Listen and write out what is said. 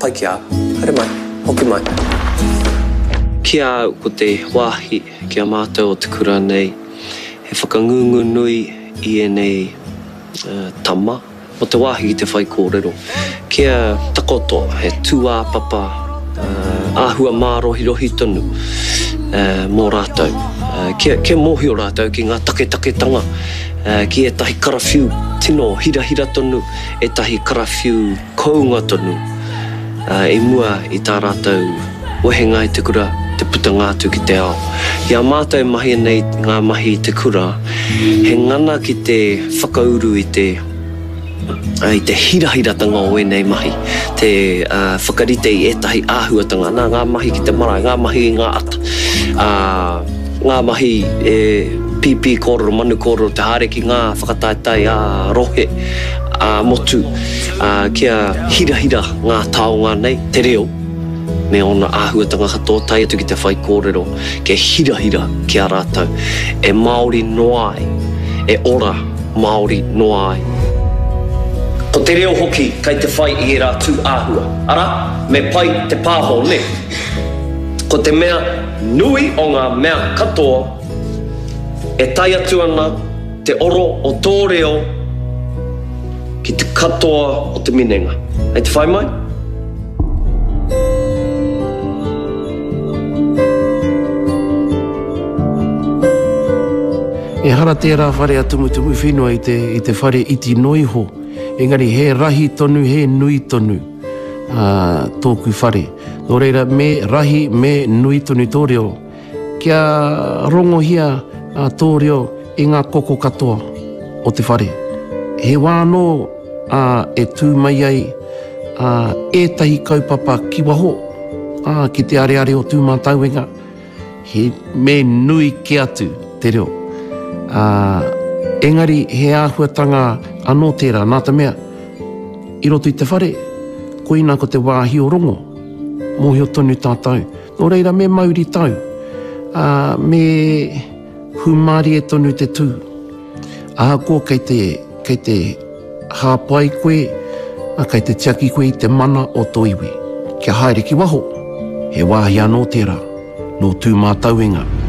pai ki a. Haere mai, hoki mai. Kia au ko te wāhi kia mātou o te kura nei. He whakangungu nui i e nei tama. Mo te wāhi ki te whai kōrero. Kia takoto he tūā papa āhua mārohi tonu mō rātou. Kia mohi o rātou ki ngā take-taketanga. Ki e tahi karawhiu tino hira tonu, e tahi karawhiu kounga tonu. E mua i tā rātou wehenga i te kura, te puta ngātu ki te ao. Ia mātou mahi nei ngā mahi i te kura, he ngana ki te whakauru i te hira-hiratanga o enei mahi. Te whakarite i etahi āhuatanga. Ngā mahi ki te marae, ngā mahi i ngā ata. Ngā mahi e pipi kōrero, manu kōrero, te hāreki ngā whakataetai rohe, motu. Kia hira ngā taonga nei, te reo. Me ona āhuatanga katoa tai atu ki te whai kōrero. Ke hira ki a rātou. E Māori noai, e ora Māori noai. Ko te reo hoki kai te whai i e rātu āhua. Ara, me pai te pāho ne. Ko te mea nui o ngā mea katoa e tai atu ana te oro o tō reo ki te katoa o te minenga. Hei te whai mai? E hara tērā whare a tumutumu whenua i te whare iti noiho. Engari, he rahi tonu, he nui tonu tōku whare. Nō reira, me rahi, me nui tonu tō reo. Kia rongohia tō reo i ngā koko katoa o te whare. He wāno e tū mai ai ētahi kaupapa ki waho ki te areare o tū mātauenga. He me nui ki atu te reo. Engari, he āhuatanga anō tērā, nā te mea, i roto i te whare, koina ko te wāhi o rongo, mōhi o tonu tātou. Nō reira, me mauri tau, me humari e tonu te tū. Ko kei te hāpai koe, kei te tiaki koe i te mana o tō iwi. Kia haere ki waho, he wāhi anō tērā, no tū mātauenga.